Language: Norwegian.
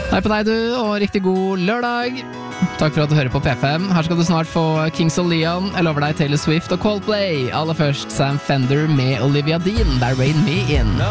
Hei på deg du, og riktig god lørdag. Takk for at du hører på P5. Her skal du snart få Kings of Leon. Jeg lover deg Taylor Swift og Coldplay. Aller først Sam Fender med Olivia Dean. Det er Rain Me In.